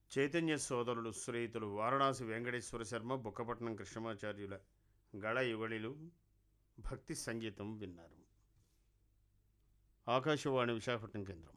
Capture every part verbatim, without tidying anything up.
చైతన్య సోదరులు శ్రీయుతులు వారణాసి వెంకటేశ్వర శర్మ, బుక్కపట్నం కృష్ణమాచార్యుల గళ యుగళిలు భక్తి సంగీతం విన్నారు. ఆకాశవాణి విశాఖపట్నం కేంద్రం.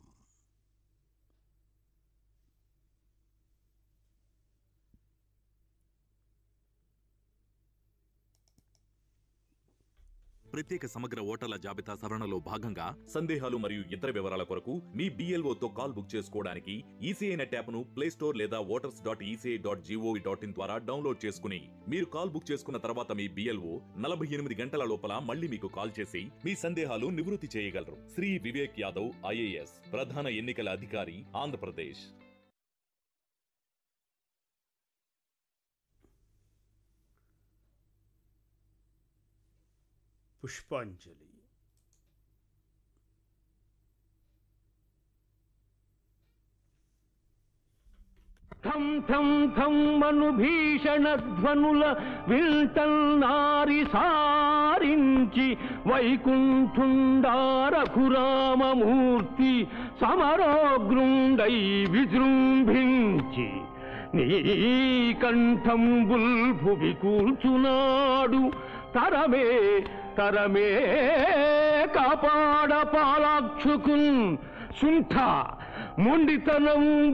ప్రత్యేక సమగ్ర ఓటర్ల జాబితా సవరణలో భాగంగా సందేహాలు మరియు ఇతర వివరాల కొరకు మీ బిఎల్ఓతో కాల్ బుక్ చేసుకోవడానికి ఈసీఐ నెట్ యాప్ను ప్లే స్టోర్ లేదా voters dot ECI dot GOV dot in ద్వారా డౌన్లోడ్ చేసుకుని మీరు కాల్ బుక్ చేసుకున్న తర్వాత మీ బిఎల్ఓ నలభై ఎనిమిది గంటల లోపల మళ్ళీ మీకు కాల్ చేసి మీ సందేహాలు నివృత్తి చేయగలరు. శ్రీ వివేక్ యాదవ్, ఐఏఎస్, ప్రధాన ఎన్నికల అధికారి, ఆంధ్రప్రదేశ్. పుష్పాంజలి. ఠం ఠం ఠం మను భీషణ ధ్వనుల విల్టల్నారి సారించి వైకుంఠుండార రఘురామమూర్తి సమరోగ్రుండై విజృంభించి నీ కంఠంబుల్ భువి కూల్చునాడు. తరమే తరమే కాపాడ పాలాక్షుకున్ సుంఠ మొండితనం